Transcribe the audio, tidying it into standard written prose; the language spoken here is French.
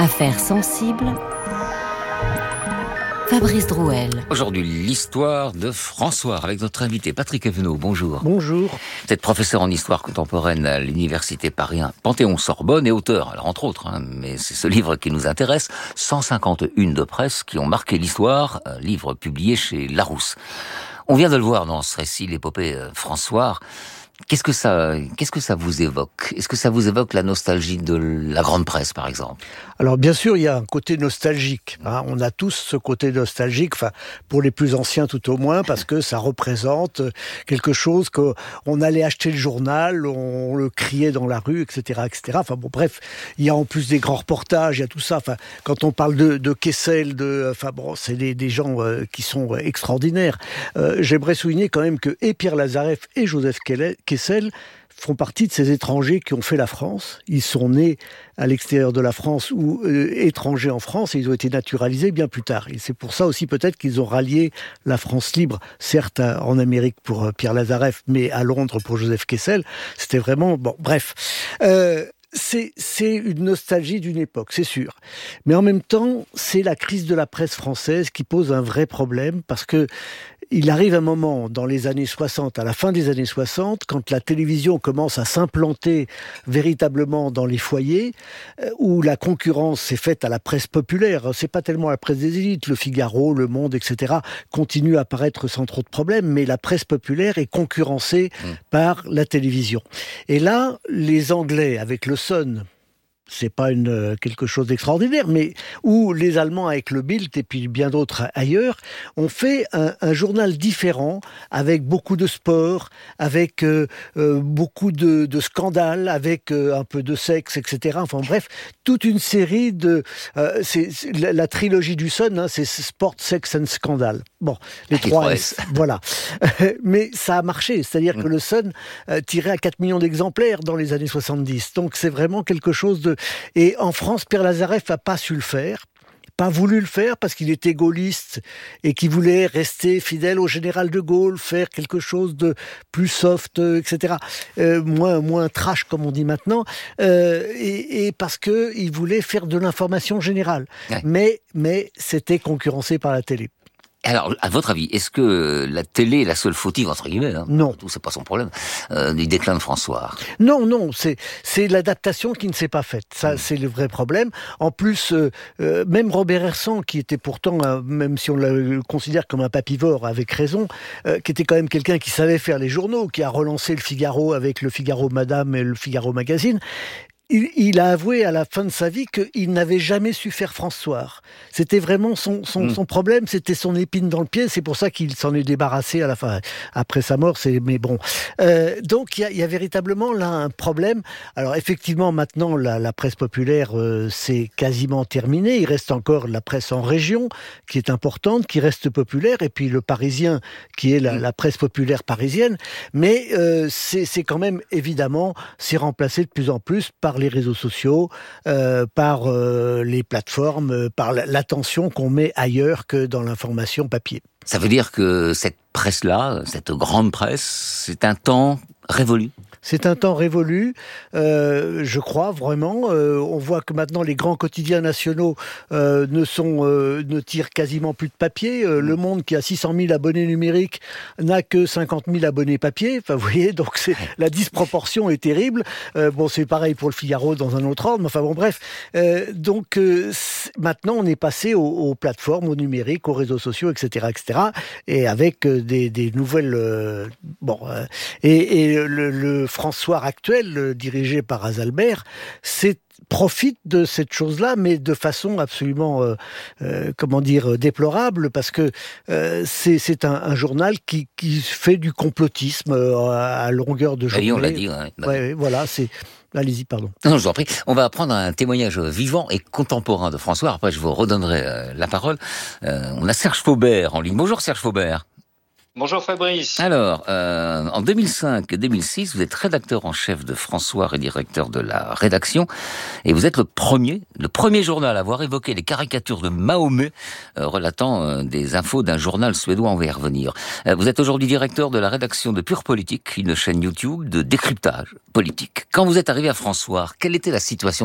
Affaires sensibles, Fabrice Drouel. Aujourd'hui, l'histoire de François avec notre invité Patrick Evenot. Bonjour. Bonjour. Vous êtes professeur en histoire contemporaine à l'université Paris 1 Panthéon-Sorbonne et auteur, alors entre autres, mais c'est ce livre qui nous intéresse, 151 de presse qui ont marqué l'histoire, un livre publié chez Larousse. On vient de le voir dans ce récit, l'épopée François. Qu'est-ce que ça vous évoque? Est-ce que ça vous évoque la nostalgie de la grande presse, par exemple? Alors bien sûr, il y a un côté nostalgique. On a tous ce côté nostalgique, enfin pour les plus anciens tout au moins, parce que ça représente quelque chose qu'on allait acheter le journal, on le criait dans la rue, etc., etc. Enfin bon, bref, il y a en plus des grands reportages, il y a tout ça. Enfin, quand on parle de Kessel, c'est des gens qui sont extraordinaires. J'aimerais souligner quand même que et Pierre Lazareff et Joseph Kessel font partie de ces étrangers qui ont fait la France. Ils sont nés à l'extérieur de la France ou étrangers en France et ils ont été naturalisés bien plus tard. Et c'est pour ça aussi peut-être qu'ils ont rallié la France libre, certes en Amérique pour Pierre Lazareff, mais à Londres pour Joseph Kessel. C'était vraiment... Bon, bref... C'est une nostalgie d'une époque, c'est sûr. Mais en même temps, c'est la crise de la presse française qui pose un vrai problème parce que il arrive un moment dans les années 60, à la fin des années 60, quand la télévision commence à s'implanter véritablement dans les foyers, où la concurrence s'est faite à la presse populaire. C'est pas tellement la presse des élites, Le Figaro, Le Monde, etc. continuent à apparaître sans trop de problèmes, mais la presse populaire est concurrencée par la télévision. Et là, les Anglais, avec le Sun, c'est pas quelque chose d'extraordinaire, mais où les Allemands avec le Bild et puis bien d'autres ailleurs ont fait un journal différent avec beaucoup de sport, avec beaucoup de scandales, avec un peu de sexe, etc. Enfin bref, toute une série de c'est la trilogie du Sun, c'est Sport, Sex and Scandal. Bon, les 3 S, voilà. Mais ça a marché, c'est-à-dire que le Sun tirait à 4 millions d'exemplaires dans les années 70. Donc c'est vraiment quelque chose de... Et en France, Pierre Lazareff n'a pas su le faire, pas voulu le faire parce qu'il était gaulliste et qu'il voulait rester fidèle au général de Gaulle, faire quelque chose de plus soft, etc. Moins trash comme on dit maintenant, et parce que il voulait faire de l'information générale. Ouais. Mais c'était concurrencé par la télé. Alors, à votre avis, est-ce que la télé est la seule fautive, entre guillemets, Non. Tout, c'est pas son problème, du déclin de François? Non, c'est l'adaptation qui ne s'est pas faite. Ça, c'est le vrai problème. En plus, même Robert Hersan, qui était pourtant, même si on le considère comme un papivore, avec raison, qui était quand même quelqu'un qui savait faire les journaux, qui a relancé le Figaro avec le Figaro Madame et le Figaro Magazine, il a avoué à la fin de sa vie qu'il n'avait jamais su faire François. C'était vraiment son problème, c'était son épine dans le pied. C'est pour ça qu'il s'en est débarrassé à la fin, après sa mort. Mais bon, donc il y a véritablement là un problème. Alors effectivement, maintenant la presse populaire c'est quasiment terminé. Il reste encore la presse en région qui est importante, qui reste populaire, et puis le Parisien qui est la presse populaire parisienne. Mais c'est quand même évidemment c'est remplacé de plus en plus par les réseaux sociaux, par les plateformes, par l'attention qu'on met ailleurs que dans l'information papier. Ça veut dire que cette presse-là, cette grande presse, c'est un temps révolu? C'est un temps révolu, je crois vraiment. On voit que maintenant les grands quotidiens nationaux ne tirent quasiment plus de papier. Le Monde, qui a 600 000 abonnés numériques, n'a que 50 000 abonnés papier. Enfin, vous voyez, donc la disproportion est terrible. Bon, c'est pareil pour le Figaro dans un autre ordre. Mais enfin bon, bref. Donc maintenant, on est passé aux plateformes, au numérique, aux réseaux sociaux, etc., etc. Et avec des nouvelles. Et le François actuel, dirigé par Azalbert, profite de cette chose-là, mais de façon absolument, déplorable, parce que c'est un journal qui fait du complotisme à longueur de journée. Oui, on l'a dit. Ouais, voilà, Allez-y, pardon. Non, je vous en prie. On va apprendre un témoignage vivant et contemporain de François. Après, je vous redonnerai la parole. On a Serge Faubert en ligne. Bonjour Serge Faubert. Bonjour Fabrice. Alors, en 2005-2006, vous êtes rédacteur en chef de François et directeur de la rédaction, et vous êtes le premier journal à avoir évoqué les caricatures de Mahomet, relatant des infos d'un journal suédois, on va y revenir. Vous êtes aujourd'hui directeur de la rédaction de Pure Politique, une chaîne YouTube de décryptage politique. Quand vous êtes arrivé à François, quelle était la situation